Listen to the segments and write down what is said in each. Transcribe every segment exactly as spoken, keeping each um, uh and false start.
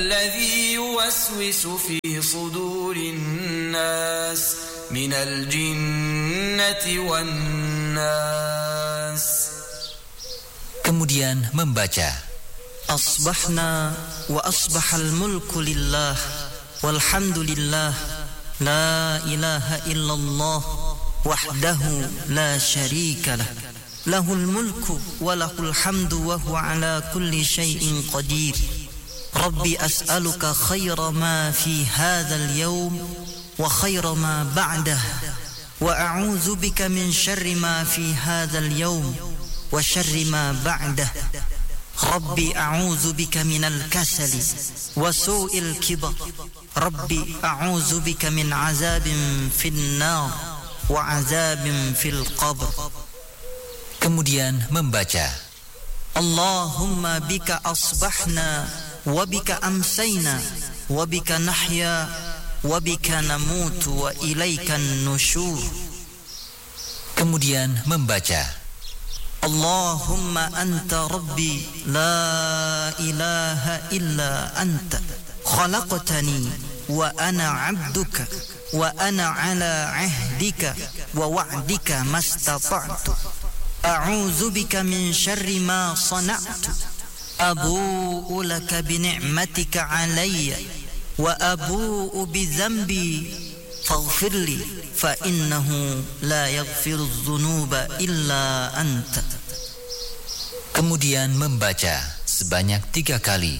الذي يوسوس في صدور الناس من الجنة والناس. Kemudian membaca Asbahna wa asbahal mulku lillah walhamdulillah la ilaha illallah wahdahu la syarika lah lahul mulku wa lahul hamdu wa huwa ala kulli syai'in qadir. Rabbi as'aluka khaira ma fi hadzal yawm wa khaira ma ba'dah wa a'udzu bika min syarri ma fi hadzal yawm wa syarri ma ba'dah. Rabbi a'udzu bika minal kasali wa su'il kibar. Rabbi a'udzu bika min azabin fin nar wa azabin fil qabr. Kemudian membaca Allahumma bika asbahna wa bika amsayna wa bika nahya wa bika namutu wa ilaikan nusyur. Kemudian membaca Allahumma anta rabbi la ilaha illa anta khalaqtani wa ana abduka wa ana ala ahdika wa wa'dika mastata'tu a'udzu bika min syarri ma sana'tu abu'u laka bi ni'matika alayya wa abu'u bi dhanbi faghfirli fa innahu la yaghfiru dzunuba illa anta. Kemudian membaca sebanyak tiga kali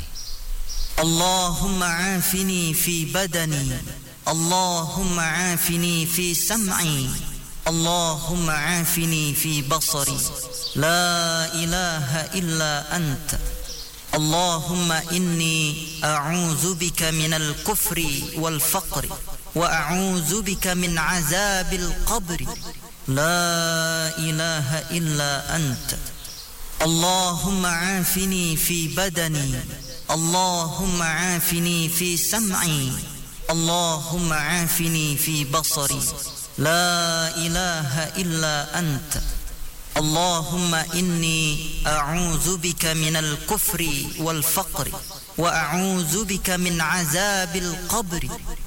Allahumma afini fi badani Allahumma afini fi sam'i Allahumma afini fi basari la ilaha illa anta. Allahumma inni a'udzu bika minal kufri wal faqri wa a'udzu bika min azabil qabri la ilaha illa anta. Allahumma afini fi badani Allahumma afini fi sam'i Allahumma afini fi basari la ilaha illa anta. Allahumma inni a'udzu bika minal kufri wal faqri wa a'udzu bika min azabil qabri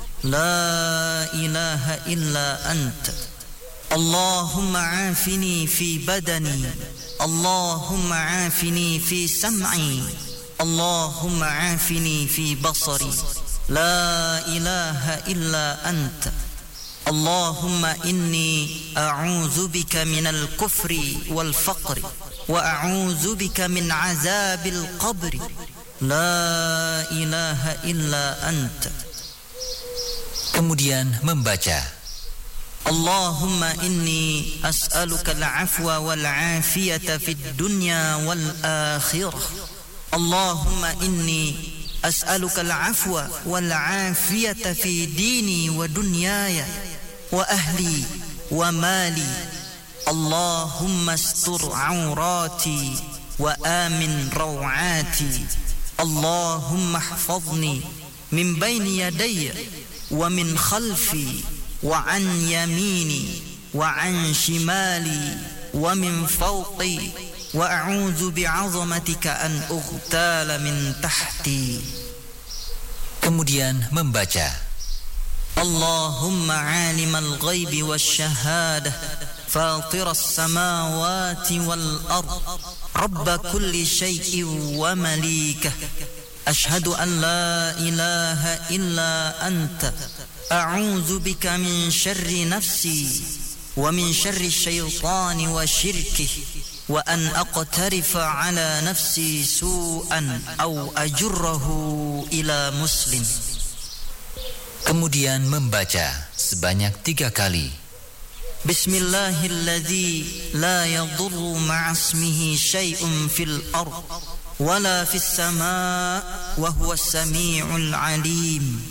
la ilaha illa anta. Allahumma afini fi badani Allahumma afini fi sam'i Allahumma afini fi basari la ilaha illa anta. Allahumma inni a'udzu bika minal kufri wal faqri wa a'udzu bika min azabil qabri la ilaha illa anta. Kemudian membaca Allahumma inni as'aluka al-'afwa wal-'afiyata fid dunya wal-akhirah. Allahumma inni as'aluka al-'afwa wal-'afiyata fi dini wa dunyaya wa ahli wa mali. Allahumma astur 'awrati wa amin raw'ati. Allahumma ihfazni min bayni yadayya wa min khalfi wa an yamini wa an shimali wa min fawqi wa a'udzu bi'azamatika an ughtala min tahti. Kemudian membaca Allahumma 'alimal ghaibi wasyahada fatiras samawati wal ard rabb kulli syai'in wa malikah ashhadu an la ilaha illa anta a'udzu bika min syarri nafsi wa min syarri syaitani wa syirkihi wa an aqtarifa ala nafsi su'an aw ajurrahu ila muslim. Kemudian membaca sebanyak tiga kali Bismillahilladzi la yadurru ma'asmihi syai'un fil ard wala fis samaa wa huwas samii'ul 'aliim.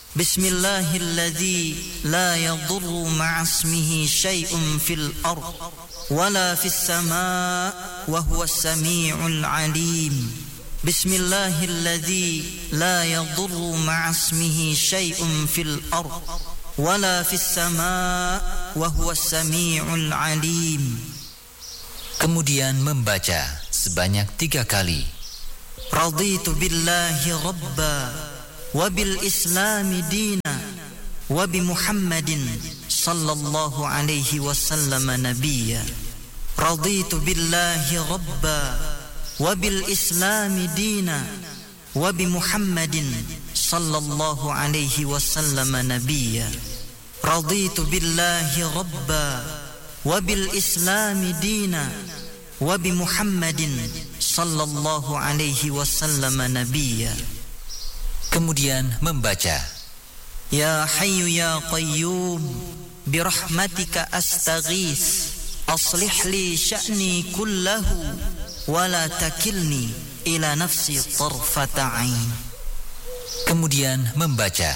Bismillahilladzi la yadurru ma'asmihi syai'un fil ard wala fis samaa wa huwas samii'ul 'aliim. Bismillahilladzi la yadurru ma'asmihi syai'un fil ard wala fis samaa wa huwas samii'ul 'aliim. Kemudian membaca sebanyak tiga kali Raditu billahi rabba wa bil islami dina wa bi Muhammadin sallallahu alaihi wasallam nabiyya. Raditu billahi rabba wa bil islami dina wa bi Muhammadin sallallahu alaihi wasallam nabiyya. Raditu billahi rabba wa bil islami dina wa bi Muhammadin sallallahu alaihi wasallam nabiyya. Kemudian membaca, Ya Hayyu ya Qayyum birahmatika astaghits aslih li sya'ni kullahu wa la takilni ila nafsi tarfata ain. Kemudian membaca,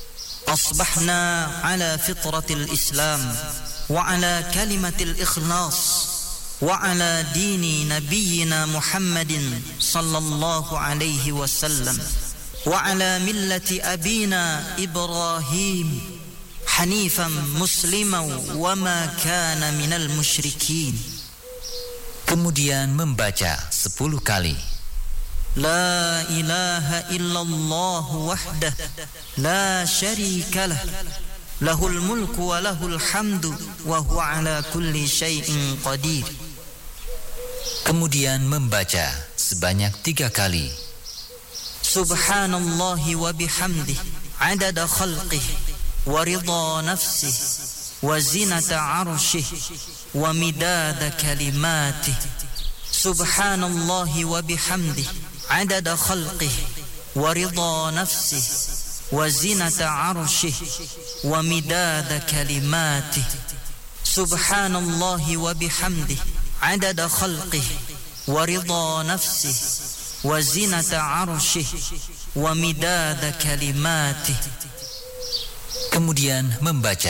Asbahna ala fitratil Islam wa ala kalimatil ikhlas wa ala dini nabiyyina Muhammadin sallallahu alaihi wasallam wa ala millati abina Ibrahim hanifan musliman wa ma kana minal musyrikin. Kemudian membaca sepuluh kali. La ilaha illallah wahdah la syarika lah lahul mulku wa lahul hamdu wa huwa ala kulli syai'in qadir. Kemudian membaca sebanyak tiga kali. Subhanallahi wa bihamdihi adada khalqihi wa ridha nafsihi wa zinata arshihi wa midada kalimatihi. Subhanallahi wa bihamdihi adada khalqihi wa ridha nafsihi wa zinata arshihi wa midada kalimatihi. Subhanallahi wa bihamdihi adada khalqihi wa ridha nafsihi wa zinata arshihi wa midada kalimatihi. Kemudian membaca,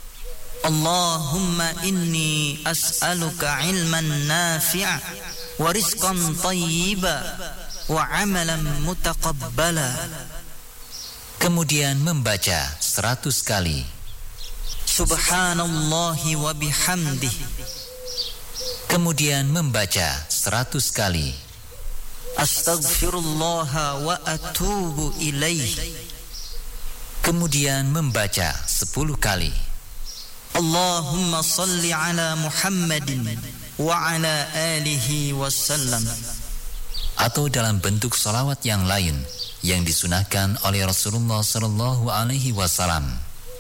Allahumma inni as'aluka ilman nafi'a wa rizqan tayyiba wa amalan mutaqabbala. Kemudian membaca seratus kali. Subhanallahi wa bihamdihi. Kemudian membaca seratus kali. Astaghfirullah wa atubu ilaih. Kemudian membaca sepuluh kali. Allahumma salli ala Muhammadin wa ala alihi wasallam. Atau dalam bentuk salawat yang lain yang disunahkan oleh Rasulullah sallallahu alaihi wasallam.